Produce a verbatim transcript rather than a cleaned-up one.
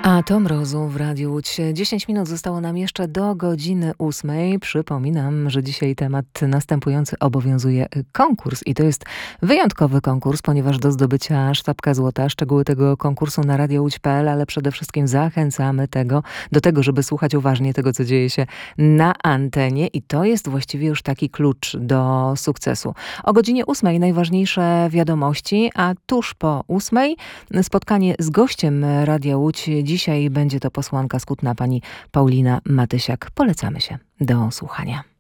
A to Mrozu w Radiu Łódź. dziesięć minut zostało nam jeszcze do godziny ósmej. Przypominam, że dzisiaj temat następujący obowiązuje konkurs. I to jest wyjątkowy konkurs, ponieważ do zdobycia sztabka złota, szczegóły tego konkursu na radiołódź kropka p l, ale przede wszystkim zachęcamy tego, do tego, żeby słuchać uważnie tego, co dzieje się na antenie. I to jest właściwie już taki klucz do sukcesu. O godzinie ósmej najważniejsze wiadomości, a tuż po ósmej spotkanie z gościem Radia Łódź. Dzisiaj będzie to posłanka z Kutna, pani Paulina Matysiak. Polecamy się do słuchania.